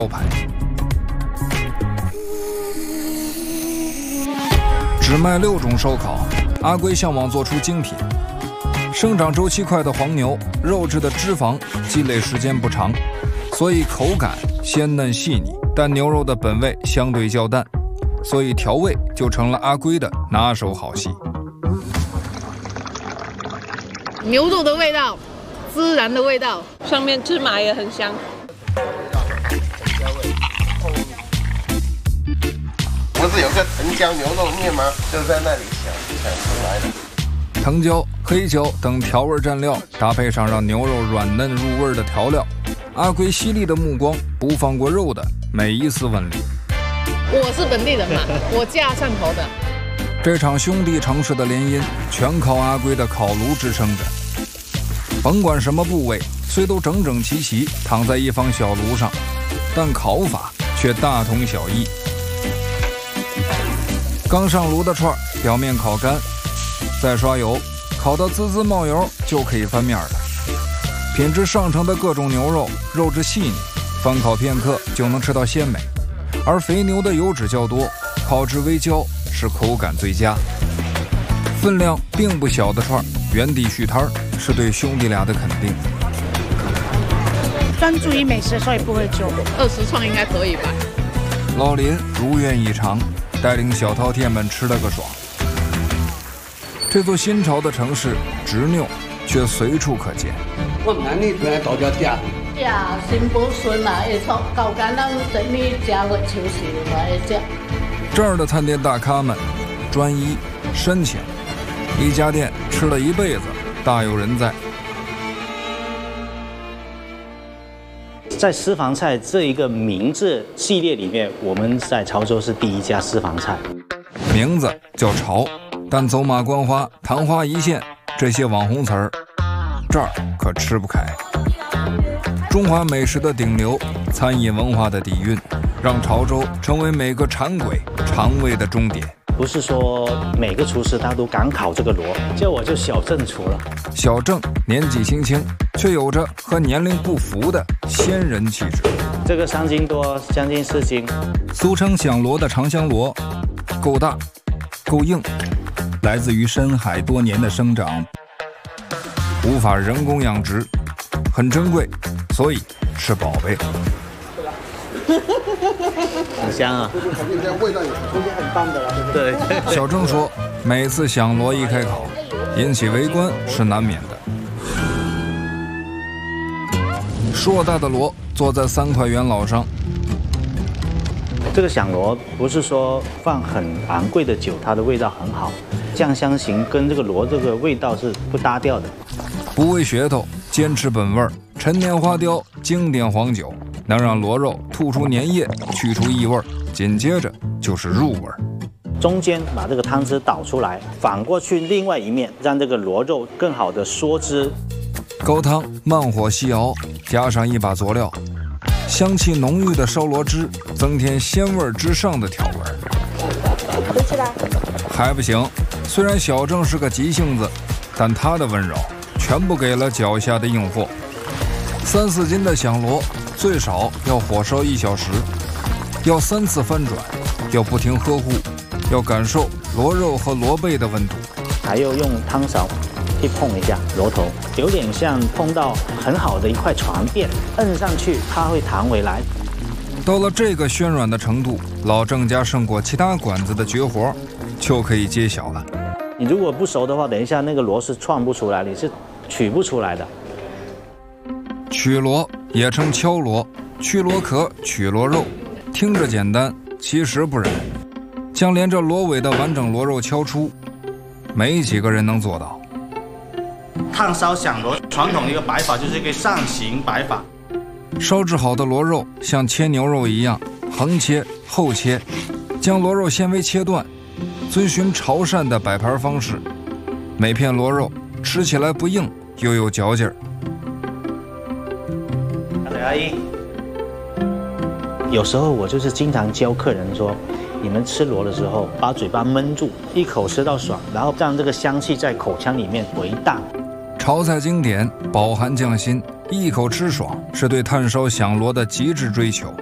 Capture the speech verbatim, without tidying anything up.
牌。只卖六种烧烤，阿龟向往做出精品。生长周期快的黄牛，肉质的脂肪积累时间不长，所以口感鲜嫩细腻，但牛肉的本味相对较淡，所以调味就成了阿龟的拿手好戏。 牛肉的味道，孜然的味道， 上面芝麻也很香。 不是有个藤椒牛肉面吗？就在那里想想出来的。 藤椒、黑椒等调味蘸料，搭配上让牛肉软嫩入味的调料，阿龟犀利的目光不放过肉的每一丝纹理。 我是本地人嘛，我家汕头的。 这场兄弟城市的联姻，全靠阿龟的烤炉支撑着。甭管什么部位，虽都整整齐齐躺在一方小炉上，但烤法却大同小异。刚上炉的串表面烤干，再刷油，烤到滋滋冒油就可以翻面了。品质上乘的各种牛肉，肉质细腻，翻烤片刻就能吃到鲜美。而肥牛的油脂较多，烤至微焦是口感最佳。分量并不小的串，原地续摊是对兄弟俩的肯定。 专注于美食，所以不会做。 二十串应该可以吧？ 老林如愿以偿，带领小饕餮们吃了个爽。这座新潮的城市，执拗却随处可见。 我们南里出来到家家。 呀，新不顺啦，一从高干咱整理家伙休息来这。 这儿的探店大咖们，专一深浅，一家店吃了一辈子，大有人在。 在私房菜这一个名字系列里面，我们在潮州是第一家私房菜， 名字叫潮，但走马观花、昙花一现这些网红词儿，这儿可吃不开。中华美食的顶流，餐饮文化的底蕴，让潮州成为每个馋鬼肠胃的终点。 不是说每个厨师他都敢烤这个螺，叫我就小郑厨了。 小郑年纪轻轻，却有着和年龄不符的仙人气质。 这个三斤多，将近四斤。 俗称响螺的长香螺，够大，够硬， 来自于深海多年的生长， 无法人工养殖，很珍贵，所以是宝贝。 很香啊， 味道也很棒的了。 对， 小郑说，每次响螺一开烤，引起围观是难免的。硕大的螺坐在三块元老上， 这个响螺不是说放很昂贵的酒，它的味道很好，酱香型跟这个螺这个味道是不搭调的。 不为噱头，坚持本味儿，陈年花雕，经典黄酒，能让螺肉吐出粘液，去除异味，紧接着就是入味。 中间把这个汤汁倒出来，反过去另外一面，让这个螺肉更好的缩汁。 高汤慢火细熬，加上一把佐料，香气浓郁的烧螺汁，增添鲜味之上的调味。 回去了。 还不行，虽然小郑是个急性子，但他的温柔全部给了脚下的硬货。三四斤的响螺，最少要火烧一小时，要三次翻转，要不停呵护，要感受螺肉和螺背的温度， 还要用汤勺去碰一下螺头，有点像碰到很好的一块床垫，摁上去它会弹回来。 到了这个暄软的程度，老郑家胜过其他馆子的绝活就可以揭晓了。 你如果不熟的话，等一下那个螺是串不出来，你是取不出来的。 取螺也称敲螺，去螺壳取螺肉，听着简单，其实不然。将连着螺尾的完整螺肉敲出，没几个人能做到。 炭烧响螺传统的一个摆法就是一个扇形摆法。 烧制好的螺肉像切牛肉一样，横切后切，将螺肉纤维切断，遵循潮汕的摆盘方式。每片螺肉吃起来不硬，又有嚼劲儿。 阿姨，有时候我就是经常教客人说，你们吃螺的时候把嘴巴闷住，一口吃到爽，然后让这个香气在口腔里面回荡。 潮菜经典饱含匠心，一口吃爽是对炭烧响螺的极致追求。